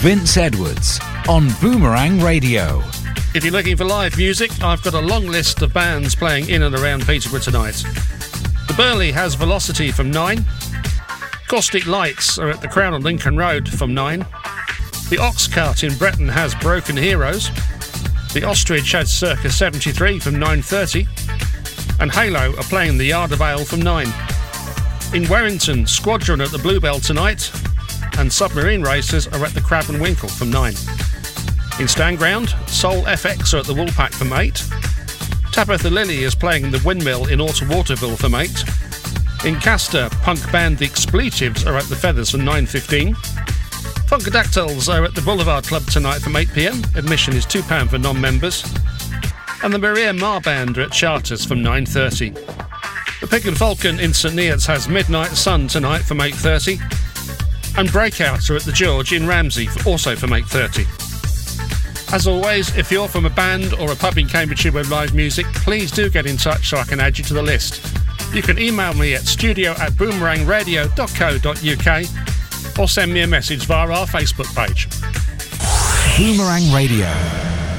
Vince Edwards on Boomerang Radio. If you're looking for live music, I've got a long list of bands playing in and around Peterborough tonight. The Burley has Velocity from 9. Caustic Lights are at the Crown on Lincoln Road from 9. The Oxcart in Breton has Broken Heroes. The Ostrich has Circa 73 from 9:30. And Halo are playing the Yard of Ale from 9. In Warrington, Squadron at the Bluebell tonight. And Submarine Racers are at the Crab and Winkle from 9. In Stanground, Soul FX are at the Woolpack from 8. Tabitha Lily is playing the Windmill in Alta Waterville from 8. In Castor, punk band The Expletives are at the Feathers from 9:15. Funkadactyls are at the Boulevard Club tonight from 8 p.m. Admission is £2 for non-members. And the Maria Mar Band are at Charters from 9:30. The Pig and Falcon in St Neots has Midnight Sun tonight from 8:30. And Breakouts are at the George in Ramsey, also from 8:30. As always, if you're from a band or a pub in Cambridgeshire with live music, please do get in touch so I can add you to the list. You can email me at studio@boomerangradio.co.uk or send me a message via our Facebook page. Boomerang Radio.